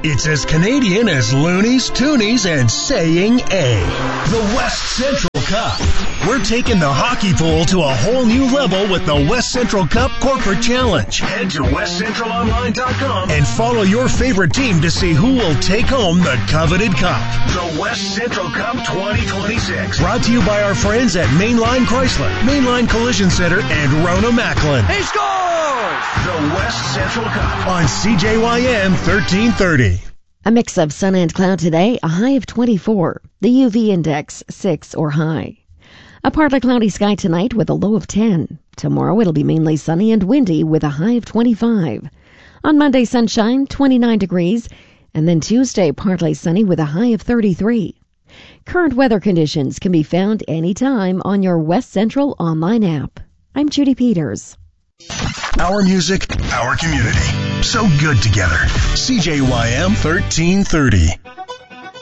It's as Canadian as loonies, toonies, and saying A. The West Central Cup. We're taking the hockey pool to a whole new level with the West Central Cup Corporate Challenge. Head to westcentralonline.com and follow your favorite team to see who will take home the coveted cup. The West Central Cup 2026. Brought to you by our friends at Mainline Chrysler, Mainline Collision Center, and Rona Macklin. He scores! The West Central Cup on CJYM 1330. A mix of sun and cloud today, a high of 24. The UV index 6 or high. A partly cloudy sky tonight with a low of 10. Tomorrow it'll be mainly sunny and windy with a high of 25. On Monday, sunshine, 29 degrees. And then Tuesday, partly sunny with a high of 33. Current weather conditions can be found anytime on your West Central online app. I'm Judy Peters. Our music, our community. So good together. CJYM 1330.